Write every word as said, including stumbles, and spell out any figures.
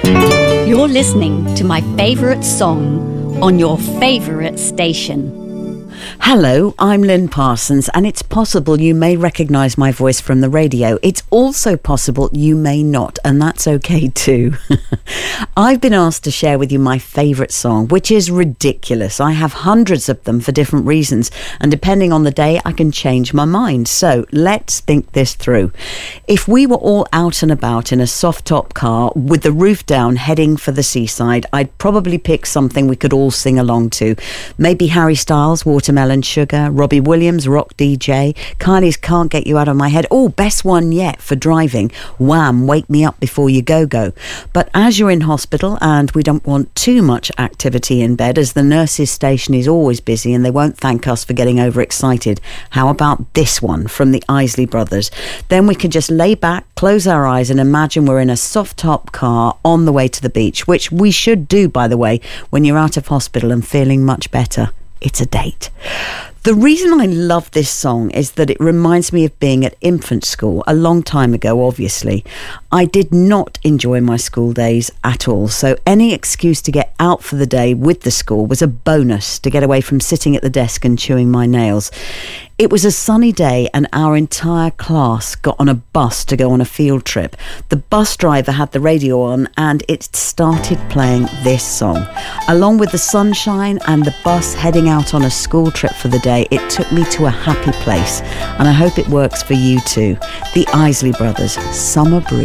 You're listening to my favourite song on your favourite station. Hello, I'm Lynn Parsons, and it's possible you may recognise my voice from the radio. It's also possible you may not, and that's okay too. I've been asked to share with you my favourite song, which is ridiculous. I have hundreds of them for different reasons, and depending on the day, I can change my mind. So let's think this through. If we were all out and about in a soft-top car with the roof down heading for the seaside, I'd probably pick something we could all sing along to. Maybe Harry Styles, Watermelon Sugar, Robbie Williams, Rock D J, Kylie's Can't Get You Out of My Head. Oh, best one yet for driving, Wham! Wake Me Up Before You Go Go. But as you're in hospital and we don't want too much activity in bed, as the nurses' station is always busy and they won't thank us for getting overexcited, how about this one from the Isley Brothers? Then we can just lay back, close our eyes and imagine we're in a soft-top car on the way to the beach, which we should do, by the way, when you're out of hospital and feeling much better. It's a date. The reason I love this song is that it reminds me of being at infant school a long time ago, obviously. I did not enjoy my school days at all, so any excuse to get out for the day with the school was a bonus to get away from sitting at the desk and chewing my nails. It was a sunny day and our entire class got on a bus to go on a field trip. The bus driver had the radio on and it started playing this song. Along with the sunshine and the bus heading out on a school trip for the day, it took me to a happy place, and I hope it works for you too. The Isley Brothers, Summer Breeze.